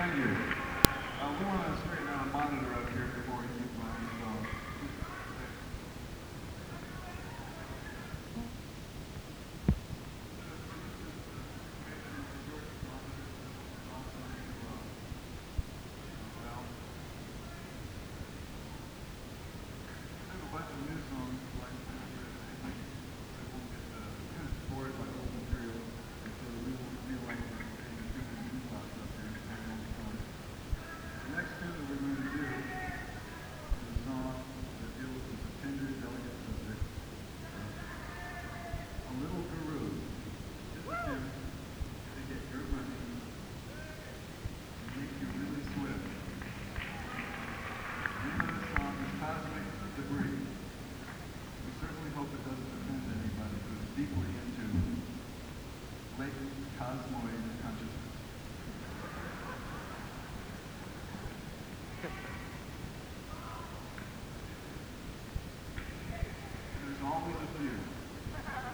Thank you. We want to straighten out a monitor up here before we keep going. A bunch of new songs like they won't get bored by old material, and so we won't feel like we're taking too many new thoughts up here. The next tune that we're going to do is a song that deals with a tender, delicate subject. A Little Guru. Just a tune to get your emotions and make you really sweat. The name of this song is Cosmic Debris. We certainly hope it doesn't offend anybody who's deeply into latent cosmoid